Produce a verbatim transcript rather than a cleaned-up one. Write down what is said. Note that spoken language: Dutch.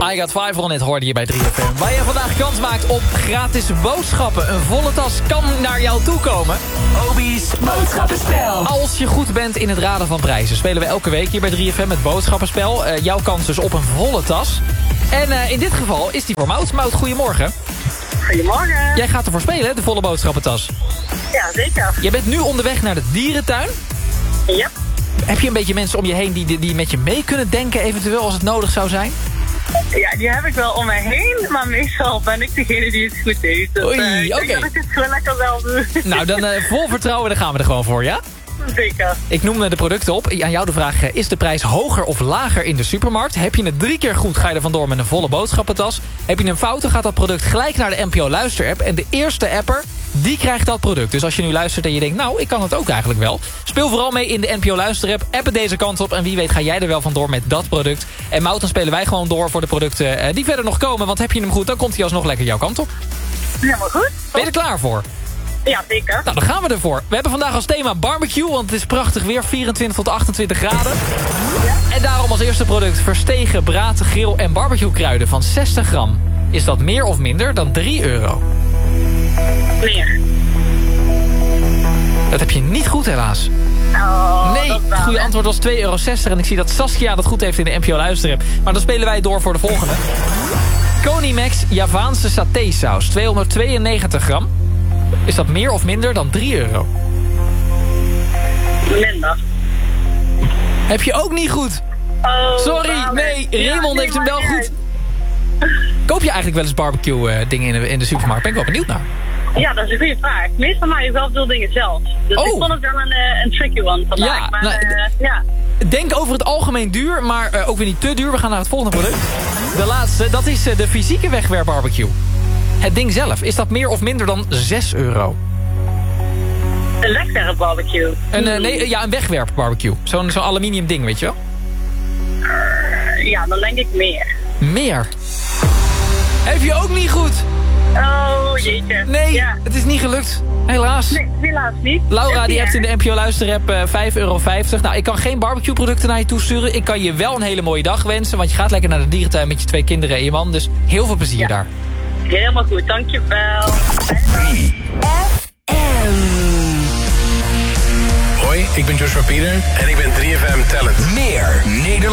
I Got Five on It hoorde je bij drie F M. Waar je vandaag kans maakt op gratis boodschappen. Een volle tas kan naar jou toe komen. Obi's boodschappenspel. Als je goed bent in het raden van prijzen... spelen we elke week hier bij drie F M het boodschappenspel. Uh, jouw kans dus op een volle tas. En uh, in dit geval is die voor Mout. Mout, goedemorgen. Goedemorgen. Jij gaat ervoor spelen, de volle boodschappentas. Ja, zeker. Je bent nu onderweg naar de dierentuin. Ja. Heb je een beetje mensen om je heen die, die met je mee kunnen denken... eventueel als het nodig zou zijn? Ja, die heb ik wel om mij heen, maar meestal ben ik degene die het goed deed. Dus, Oei, uh, ik oké. denk dat ik het gewoon lekker wel doe. Nou, dan uh, vol vertrouwen, dan gaan we er gewoon voor, ja? Zeker. Ik noem de producten op. Aan jou de vraag, is de prijs hoger of lager in de supermarkt? Heb je het drie keer goed, ga je er vandoor met een volle boodschappentas. Heb je een fout, dan gaat dat product gelijk naar de N P O Luister-app. En de eerste apper, die krijgt dat product. Dus als je nu luistert en je denkt, nou, ik kan het ook eigenlijk wel. Speel vooral mee in de N P O Luister-app. Appen deze kant op en wie weet ga jij er wel vandoor met dat product. En Mout, dan spelen wij gewoon door voor de producten die verder nog komen. Want heb je hem goed, dan komt hij alsnog lekker jouw kant op. Helemaal goed. Ben je er klaar voor? Ja, zeker. Nou, dan gaan we ervoor. We hebben vandaag als thema barbecue, want het is prachtig weer. vierentwintig tot achtentwintig graden. Ja. En daarom als eerste product verstegen braad, grill en barbecue kruiden van zestig gram. Is dat meer of minder dan drie euro? Meer. Dat heb je niet goed helaas. Oh, nee, dat het goede antwoord was twee euro zestig. En ik zie dat Saskia dat goed heeft in de N P O Luisterapp. Maar dan spelen wij door voor de volgende. Conimax Javaanse satésaus, tweehonderdtweeënnegentig gram. Is dat meer of minder dan drie euro? Minder. Heb je ook niet goed? Oh, Sorry, wow. nee, Ja, Raymond nee, heeft hem wel maar goed. Koop je eigenlijk wel eens barbecue uh, dingen in de, in de supermarkt? Ben ik wel benieuwd naar. Ja, dat is een goede vraag. Meestal maak ik wel veel dingen zelf. Dus Oh. ik vond het wel een, uh, een tricky one vandaag. Ja, maar, nou, uh, ja. Denk over het algemeen duur, maar uh, ook weer niet te duur. We gaan naar het volgende product. De laatste, dat is uh, de fysieke wegwerpbarbecue. Het ding zelf, is dat meer of minder dan zes euro? Een wegwerpbarbecue. Een, uh, nee, uh, ja, een wegwerpbarbecue. Zo'n zo'n aluminium ding, weet je wel? Uh, ja, dan denk ik meer. Meer. Heb je ook niet goed? Oh, jeetje. Nee, Ja. het is niet gelukt. Helaas. Nee, helaas niet. Laura die Ja. hebt in de N P O Luisterapp uh, vijf euro vijftig. Nou, ik kan geen barbecue producten naar je toesturen. Ik kan je wel een hele mooie dag wensen. Want je gaat lekker naar de dierentuin met je twee kinderen en je man. Dus heel veel plezier Ja. daar. Helemaal goed, dankjewel. Hoi, ik ben Joshua Pieter en ik ben drie F M Talent. Meer Nederland.